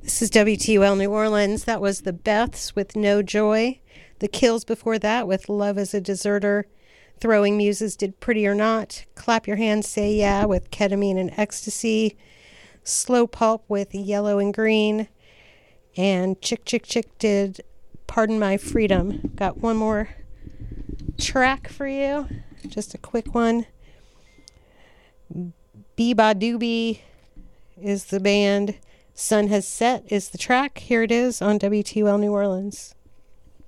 This is WTUL New Orleans. That was the Beths with No Joy. The Kills before that with Love as a Deserter. Throwing Muses did Pretty or Not. Clap Your Hands, Say Yeah with Ketamine and Ecstasy. Slow Pulp with Yellow and Green. And Chick Chick Chick did Pardon My Freedom. Got one more track for you. Just a quick one. Beba Doobie is the band. Sun Has Set is the track. Here it is on WTUL New Orleans.